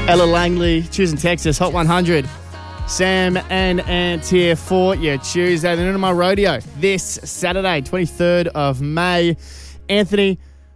Ella Langley, choosing Texas, Hot 100. Sam and Ant here for your Tuesday, the Noon of My Rodeo. This Saturday, 23rd of May. Anthony,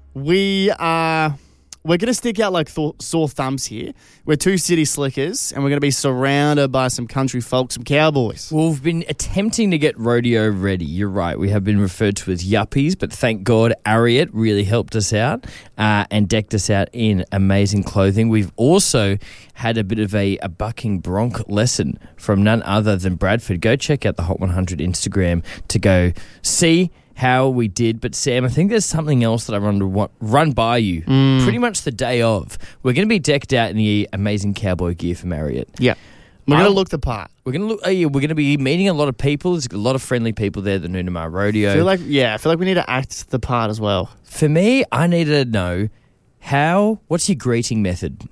we're going to stick out like sore thumbs here. We're two city slickers, and we're going to be surrounded by some country folk, some cowboys. Well, we've been attempting to get rodeo ready. You're right. We have been referred to as yuppies, but thank God Ariat really helped us out and decked us out in amazing clothing. We've also had a bit of a bucking bronc lesson from none other than Bradford. Go check out the Hot 100 Instagram to go see how we did. But Sam, I think there's something else that I want to run by you pretty much the day of. We're going to be decked out in the amazing cowboy gear from Marriott. Yeah. We're going to look the part. We're going to look. We're going to be meeting a lot of people. There's a lot of friendly people there at the Noon of My Rodeo. I feel like we need to act the part as well. For me, I needed to know what's your greeting method?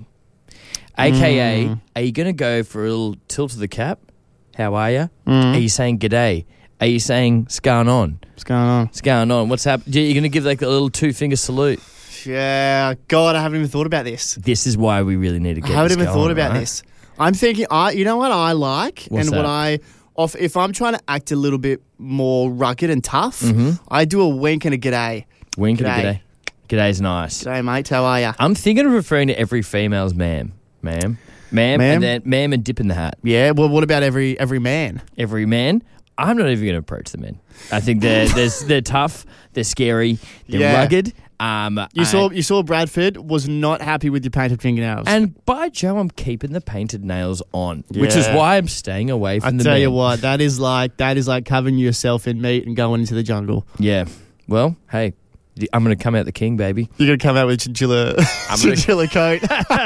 AKA, are you going to go for a little tilt of the cap? How are you? Are you saying g'day? Are you saying scarn on? What's going on? What's going on? What's happening? You're going to give like a little 2-finger salute. Yeah, God, I haven't even thought about this. This is why we really need to get this I haven't even going, thought about right? this. I'm thinking, you know what I like? What's and that? if I'm trying to act a little bit more rugged and tough, I do a wink and a g'day. Wink and a G'day. g'day. G'day's nice. G'day, mate. How are ya? I'm thinking of referring to every female as ma'am, and then ma'am and dip in the hat. Yeah, well, what about every man? Every man. I'm not even going to approach the men. I think they're tough, they're scary, they're rugged. You saw Bradford was not happy with your painted fingernails. And by Joe, I'm keeping the painted nails on, which is why I'm staying away from the men. I tell you what, that is like covering yourself in meat and going into the jungle. Yeah. Well, hey, I'm going to come out the king, baby. You're going to come out with chinchilla coat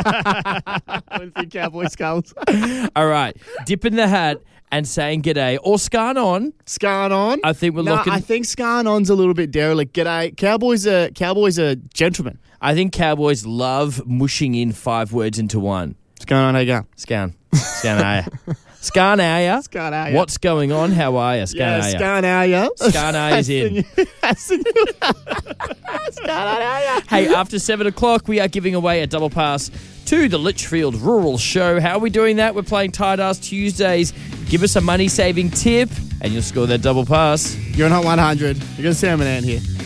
with your cowboy skulls. All right. Dip in the hat and saying g'day or scarn on. Scarn on? I think we're looking. I think scarn on's a little bit derelict. G'day. Cowboys are gentlemen. I think cowboys love mushing in 5 words into one. What's going on? How you going? Scarn. Scarn are ya? Scarn are ya? Scarn are ya? What's going on? How are ya? Scarn are ya? Scarn are ya? Scarn are ya's in. Hey, after 7 o'clock, we are giving away a double pass to the Litchfield Rural Show. How are we doing that? We're playing Tight Ass Tuesdays. Give us a money-saving tip, and you'll score that double pass. You're on Hot 100. You're going to Sam and Ant here.